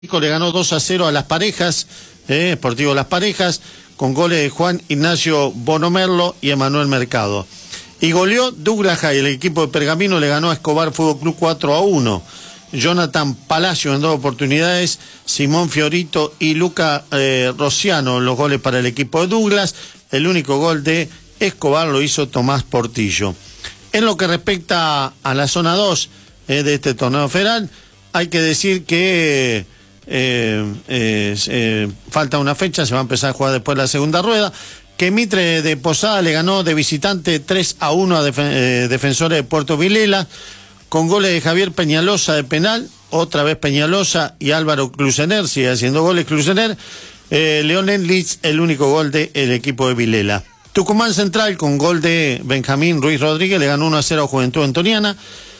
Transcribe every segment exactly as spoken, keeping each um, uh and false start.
Le ganó dos a cero a Las Parejas, eh, Sportivo Las Parejas, con goles de Juan Ignacio Bonomerlo y Emanuel Mercado. Y goleó Douglas High, el equipo de Pergamino le ganó a Escobar Fútbol Club cuatro a uno. Jonathan Palacio en dos oportunidades, Simón Fiorito y Luca eh, Rociano los goles para el equipo de Douglas. El único gol de Escobar lo hizo Tomás Portillo. En lo que respecta a la zona dos eh, de este torneo federal, hay que decir que Eh, eh, eh, falta una fecha, se va a empezar a jugar después de la segunda rueda. Que Mitre de Posada le ganó de visitante tres a uno a defen eh, Defensores de Puerto Vilela, con goles de Javier Peñalosa de penal, otra vez Peñalosa, y Álvaro Clusener, sigue haciendo goles Clusener. eh, Leonel Litz, el único gol del equipo de Vilela. Tucumán Central, con gol de Benjamín Ruiz Rodríguez, le ganó uno a cero a Juventud Antoniana.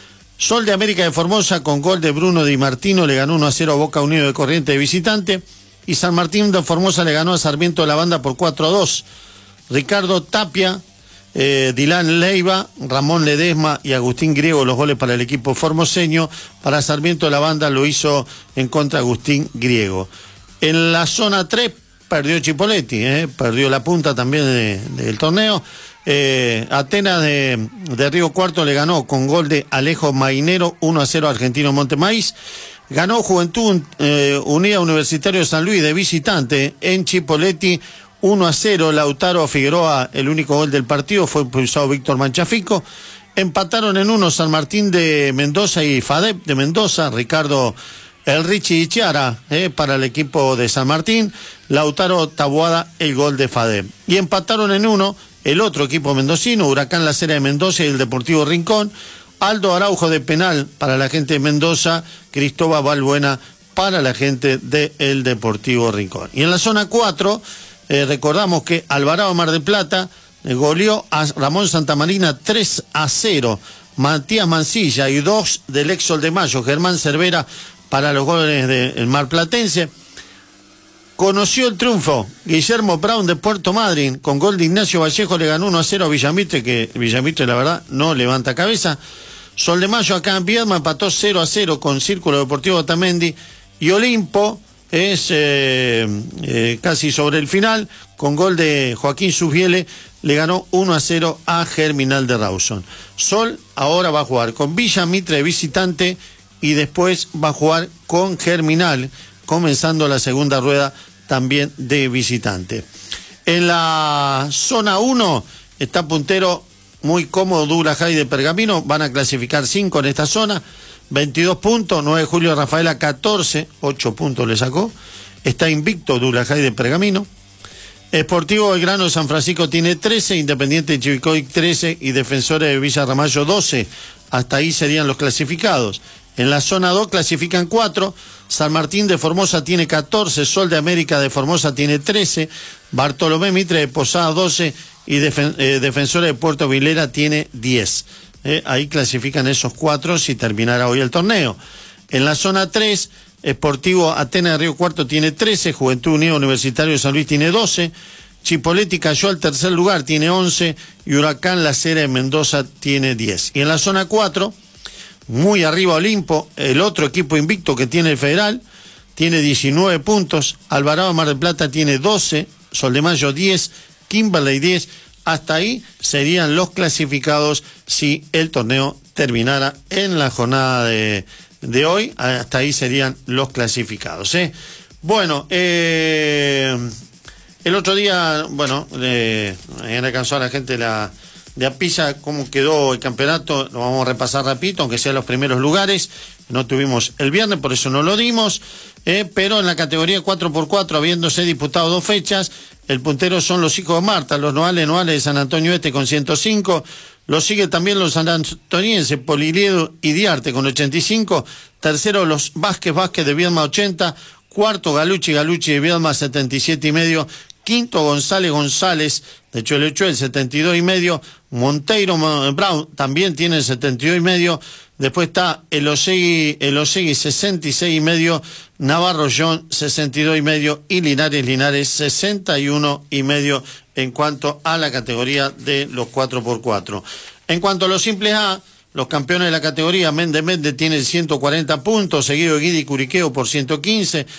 Sol de América de Formosa, con gol de Bruno Di Martino, le ganó uno a cero a Boca Unido de Corrientes de visitante. Y San Martín de Formosa le ganó a Sarmiento de la Banda por cuatro a dos. Ricardo Tapia, eh, Dilán Leiva, Ramón Ledesma y Agustín Griego los goles para el equipo formoseño. Para Sarmiento de la Banda lo hizo en contra Agustín Griego. En la zona tres perdió Chipoletti, eh, perdió la punta también de, del torneo. Eh, Atenas de, de Río Cuarto le ganó con gol de Alejo Mainero uno a cero a Argentino Montemaíz. Ganó Juventud eh, Unida Universitario de San Luis de visitante en Chipoletti uno a cero. Lautaro Figueroa, el único gol del partido, fue impulsado Víctor Manchafico. Empataron en uno San Martín de Mendoza y FADEP de Mendoza. Ricardo El Richie Chiara eh, para el equipo de San Martín. Lautaro Taboada, el gol de FADEP. Y empataron en uno el otro equipo mendocino, Huracán La Cera de Mendoza y el Deportivo Rincón. Aldo Araujo de penal para la gente de Mendoza, Cristóbal Balbuena para la gente del Deportivo Rincón. Y en la zona cuatro, eh, recordamos que Alvarado Mar del Plata eh, goleó a Ramón Santamarina tres a cero. Matías Mancilla y dos del ex Sol de Mayo, Germán Cervera para los goles del marplatense. Conoció el triunfo Guillermo Brown de Puerto Madryn, con gol de Ignacio Vallejo, le ganó uno a cero a Villamitre, que Villamitre la verdad no levanta cabeza. Sol de Mayo acá en Viedma empató cero a cero con Círculo Deportivo Otamendi. Y Olimpo es eh, eh, casi sobre el final, con gol de Joaquín Subiele, le ganó uno a cero a Germinal de Rawson. Sol ahora va a jugar con Villamitre de visitante y después va a jugar con Germinal, comenzando la segunda rueda también de visitante. En la zona uno está puntero muy cómodo Douglas High de Pergamino, van a clasificar cinco en esta zona, veintidós puntos, nueve de Julio Rafaela catorce, ocho puntos le sacó, está invicto Douglas High de Pergamino. Sportivo Belgrano de San Francisco tiene trece, Independiente de Chivilcoy trece y Defensores de Villa Ramallo doce, hasta ahí serían los clasificados. En la zona dos clasifican cuatro, San Martín de Formosa tiene catorce, Sol de América de Formosa tiene trece, Bartolomé Mitre de Posada doce y Defen eh, Defensores de Puerto Vilera tiene diez. Eh, ahí clasifican esos cuatro si terminara hoy el torneo. En la zona tres, Sportivo Atenas de Río Cuarto tiene trece, Juventud Unida Universitario de San Luis tiene doce, Chipoletti cayó al tercer lugar, tiene once, y Huracán La Cera de Mendoza tiene diez. Y en la zona cuatro, muy arriba Olimpo, el otro equipo invicto que tiene el Federal, tiene diecinueve puntos, Alvarado Mar del Plata tiene doce, Sol de Mayo diez, Kimberley diez, hasta ahí serían los clasificados si el torneo terminara en la jornada de, de hoy, hasta ahí serían los clasificados. ¿eh? Bueno, eh, el otro día, bueno, eh, han alcanzado a la gente la... de Apisa, cómo quedó el campeonato, lo vamos a repasar rapidito, aunque sea los primeros lugares. No tuvimos el viernes, por eso no lo dimos, eh, pero en la categoría cuatro por cuatro, habiéndose disputado dos fechas, el puntero son los hijos de Marta, los Noales Noales de San Antonio Este con ciento cinco, lo sigue también los sanantonienses Poliliedo y Diarte con ochenta y cinco, tercero los Vázquez Vázquez de Viedma ochenta, cuarto Galucci Galucci de Viedma setenta y siete y medio, quinto González González de Cholechuel setenta y dos y medio, Monteiro Brown también tiene setenta y dos y medio, después está el Osegui, el Osegui sesenta y seis y medio, Navarro John sesenta y dos y medio y Linares Linares sesenta y uno y medio en cuanto a la categoría de los cuatro por cuatro. En cuanto a los simples A, Los campeones de la categoría, Mende Mende tiene ciento cuarenta puntos, seguido de Guidi Curiqueo por ciento quince,